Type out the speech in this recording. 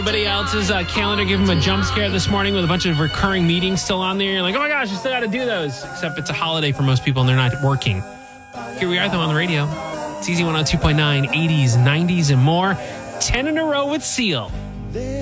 Everybody else's calendar give them a jump scare this morning with a bunch of recurring meetings still on there. You're like, oh my gosh, you still got to do those. Except it's a holiday for most people and they're not working. Here we are, though, on the radio. It's Easy 102.9, 80s, 90s, and more. 10 in a row with Seal.